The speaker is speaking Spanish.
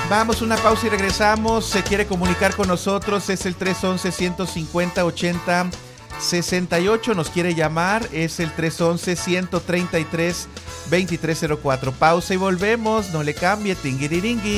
Vamos, una pausa y regresamos. Se quiere comunicar con nosotros, es el 311-150-80-68. Nos quiere llamar, es el 311-133-2304. Pausa y volvemos, no le cambie, tinguiriringui.